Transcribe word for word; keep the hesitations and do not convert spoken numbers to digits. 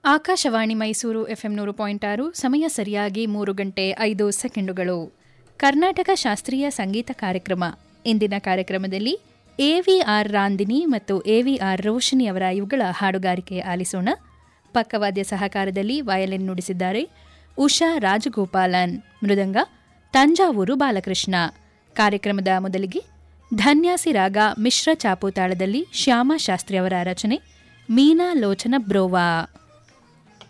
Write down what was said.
Akashvani Mysuru FM ನೂರು point ಆರು. ಸಮಯ ಸರಿಯಾಗಿ ಮೂರು ಗಂಟೆ ಐದು ಸೆಕೆಂಡುಗಳು. ಕರ್ನಾಟಕ ಶಾಸ್ತ್ರೀಯ ಸಂಗೀತ ಕಾರ್ಯಕ್ರಮ. ಇಂದಿನ ಕಾರ್ಯಕ್ರಮದಲ್ಲಿ ಎವಿಆರ್ ರಾಂದಿನಿ ಮತ್ತು ಎವಿಆರ್ ರೋಶಿನಿ ಅವರ ಇವುಗಳ ಹಾಡುಗಾರಿಕೆ ಆಲಿಸೋಣ. ಪಕ್ಕವಾದ್ಯ ಸಹಕಾರದಲ್ಲಿ ವಯಲಿನ್ ನುಡಿಸಿದ್ದಾರೆ ಉಷಾ ರಾಜಗೋಪಾಲನ್, ಮೃದಂಗ ತಂಜಾವೂರು ಬಾಲಕೃಷ್ಣ. ಕಾರ್ಯಕ್ರಮದ ಮೊದಲಿಗೆ ಧನ್ಯಾಸಿ ರಾಗ ಮಿಶ್ರ ಚಾಪು ತಾಳದಲ್ಲಿ ಶ್ಯಾಮ ಶಾಸ್ತ್ರಿ ಅವರ ರಚನೆ ಮೀನಾ ಲೋಚನ ಬ್ರೋವಾ.